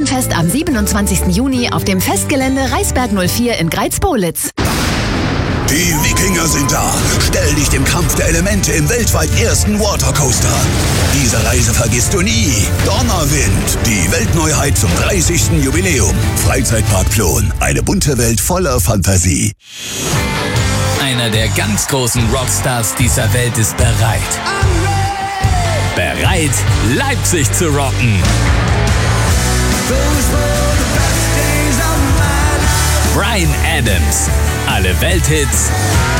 Westernfest am 27. Juni auf dem Festgelände Reisberg 04 in Greiz-Pohlitz. Die Wikinger sind da. Stell dich dem Kampf der Elemente im weltweit ersten Watercoaster. Diese Reise vergisst du nie. Donnerwind, die Weltneuheit zum 30. Jubiläum. Freizeitpark Plon, eine bunte Welt voller Fantasie. Einer der ganz großen Rockstars dieser Welt ist bereit. Bereit, Leipzig zu rocken. Bryan Adams. Alle Welthits.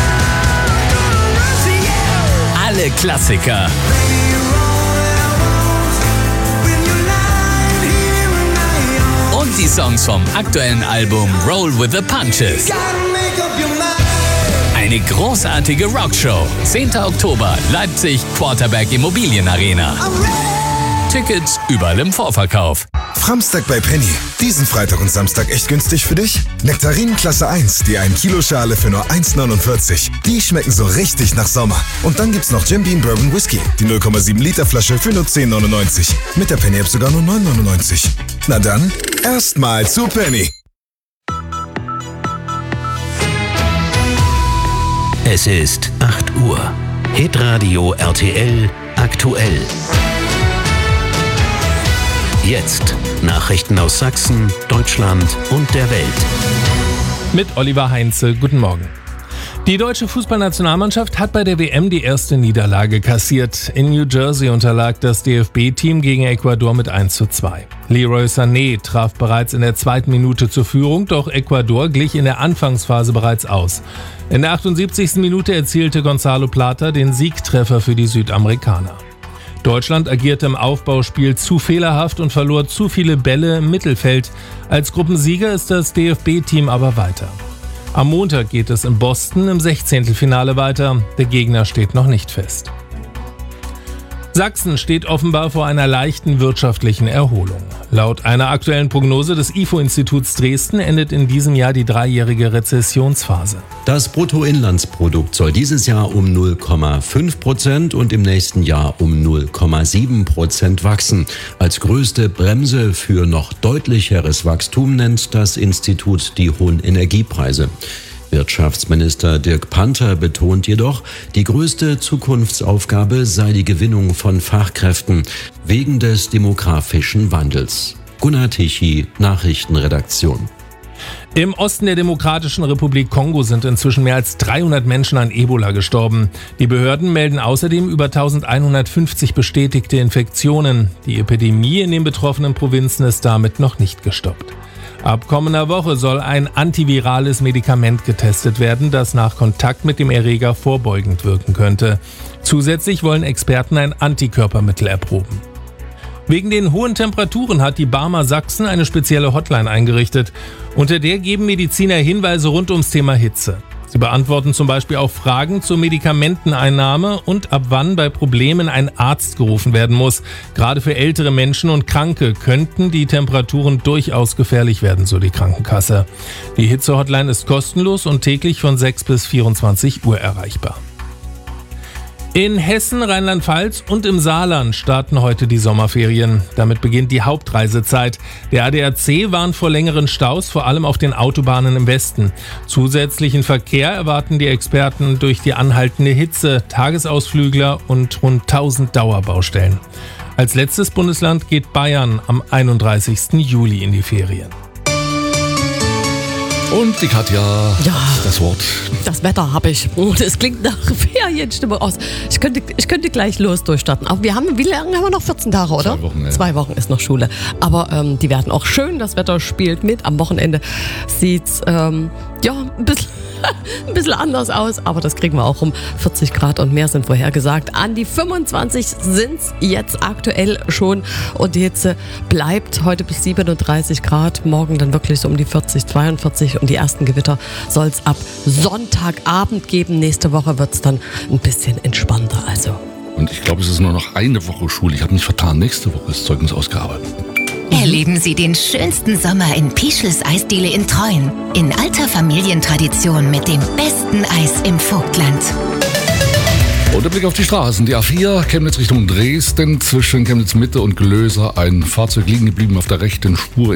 Alle Klassiker. Und die Songs vom aktuellen Album Roll with the Punches. Eine großartige Rockshow. 10. Oktober, Leipzig, Quarterback Immobilienarena. Tickets überall im Vorverkauf. Framstag bei Penny. Diesen Freitag und Samstag echt günstig für dich? Nektarinen Klasse 1, die 1 Kilo Schale für nur 1,49. Die schmecken so richtig nach Sommer. Und dann gibt's noch Jim Beam Bourbon Whisky, die 0,7 Liter Flasche für nur 10,99. Mit der Penny App sogar nur 9,99. Na dann, erstmal zu Penny. Es ist 8 Uhr. Hitradio RTL aktuell. Jetzt Nachrichten aus Sachsen, Deutschland und der Welt. Mit Oliver Heinze, guten Morgen. Die deutsche Fußballnationalmannschaft hat bei der WM die erste Niederlage kassiert. In New Jersey unterlag das DFB-Team gegen Ecuador mit 1:2. Leroy Sané traf bereits in der 2. Minute zur Führung, doch Ecuador glich in der Anfangsphase bereits aus. In der 78. Minute erzielte Gonzalo Plata den Siegtreffer für die Südamerikaner. Deutschland agierte im Aufbauspiel zu fehlerhaft und verlor zu viele Bälle im Mittelfeld. Als Gruppensieger ist das DFB-Team aber weiter. Am Montag geht es in Boston im 16. Finale weiter. Der Gegner steht noch nicht fest. Sachsen steht offenbar vor einer leichten wirtschaftlichen Erholung. Laut einer aktuellen Prognose des IFO-Instituts Dresden endet in diesem Jahr die 3-jährige Rezessionsphase. Das Bruttoinlandsprodukt soll dieses Jahr um 0,5% und im nächsten Jahr um 0,7% wachsen. Als größte Bremse für noch deutlicheres Wachstum nennt das Institut die hohen Energiepreise. Wirtschaftsminister Dirk Panther betont jedoch, die größte Zukunftsaufgabe sei die Gewinnung von Fachkräften wegen des demografischen Wandels. Gunnar Tichy, Nachrichtenredaktion. Im Osten der Demokratischen Republik Kongo sind inzwischen mehr als 300 Menschen an Ebola gestorben. Die Behörden melden außerdem über 1150 bestätigte Infektionen. Die Epidemie in den betroffenen Provinzen ist damit noch nicht gestoppt. Ab kommender Woche soll ein antivirales Medikament getestet werden, das nach Kontakt mit dem Erreger vorbeugend wirken könnte. Zusätzlich wollen Experten ein Antikörpermittel erproben. Wegen den hohen Temperaturen hat die Barmer Sachsen eine spezielle Hotline eingerichtet. Unter der geben Mediziner Hinweise rund ums Thema Hitze. Sie beantworten zum Beispiel auch Fragen zur Medikamenteneinnahme und ab wann bei Problemen ein Arzt gerufen werden muss. Gerade für ältere Menschen und Kranke könnten die Temperaturen durchaus gefährlich werden, so die Krankenkasse. Die Hitze-Hotline ist kostenlos und täglich von 6 bis 24 Uhr erreichbar. In Hessen, Rheinland-Pfalz und im Saarland starten heute die Sommerferien. Damit beginnt die Hauptreisezeit. Der ADAC warnt vor längeren Staus, vor allem auf den Autobahnen im Westen. Zusätzlichen Verkehr erwarten die Experten durch die anhaltende Hitze, Tagesausflügler und rund 1000 Dauerbaustellen. Als letztes Bundesland geht Bayern am 31. Juli in die Ferien. Und die Katja hat das Wort. Das Wetter habe ich. Und es klingt nach Ferienstimmung aus. Ich könnte gleich los durchstarten. Aber wie lange haben wir noch? 14 Tage, oder? 2 Wochen, ja. 2 Wochen ist noch Schule. Aber die werden auch schön. Das Wetter spielt mit. Am Wochenende sieht's ein bisschen anders aus. Aber das kriegen wir auch rum. 40 Grad und mehr sind vorhergesagt. An die 25 sind's jetzt aktuell schon. Und die Hitze bleibt heute bis 37 Grad. Morgen dann wirklich so um die 40, 42. Und die ersten Gewitter soll es ab Sonntagabend geben. Nächste Woche wird es dann ein bisschen entspannter. Und ich glaube, es ist nur noch eine Woche Schule. Ich habe nicht vertan. Nächste Woche ist Zeugnis ausgearbeitet. Erleben Sie den schönsten Sommer in Pischels Eisdiele in Treuen. In alter Familientradition mit dem besten Eis im Vogtland. Und der Blick auf die Straßen. Die A4 Chemnitz Richtung Dresden zwischen Chemnitz Mitte und Glöser. Ein Fahrzeug liegen geblieben auf der rechten Spur.